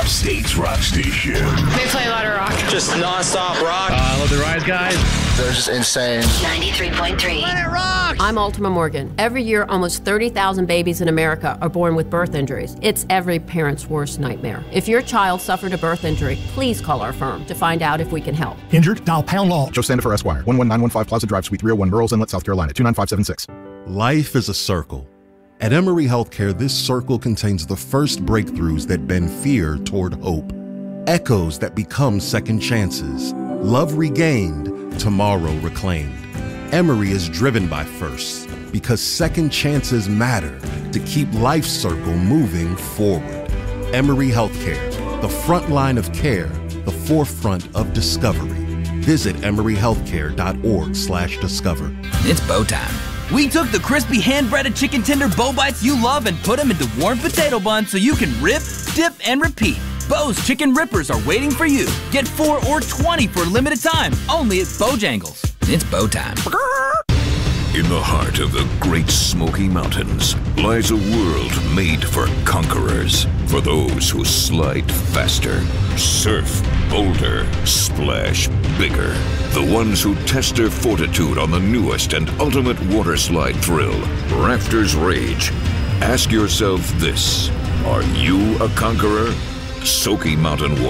Upstate's rock station. They play a lot of rock. Just non-stop rock. I love the Rise Guys. They're just insane. 93.3. Let it rock! I'm Ultima Morgan. Every year, almost 30,000 babies in America are born with birth injuries. It's every parent's worst nightmare. If your child suffered a birth injury, please call our firm to find out if we can help. Injured? Dial pound law. Joe Standifer, Esquire. 11915 Plaza Drive, Suite 301, Burroughs Inlet, South Carolina. 29576. Life is a circle. At Emory Healthcare, this circle contains the first breakthroughs that bend fear toward hope. Echoes that become second chances. Love regained, tomorrow reclaimed. Emory is driven by firsts because second chances matter to keep life's circle moving forward. Emory Healthcare, the front line of care, the forefront of discovery. Visit emoryhealthcare.org/discover. It's bow time. We took the crispy hand-breaded chicken tender Bow Bites you love and put them into warm potato buns so you can rip, dip, and repeat. Bo's Chicken Rippers are waiting for you. Get 4 or 20 for a limited time, only at Bojangles. It's bow time. In the heart of the Great Smoky Mountains lies a world made for conquerors, for those who slide faster, surf bolder, splash bigger, the ones who test their fortitude on the newest and ultimate water slide thrill, Rafters Rage. Ask yourself this: are you a conqueror? Smoky Mountain Water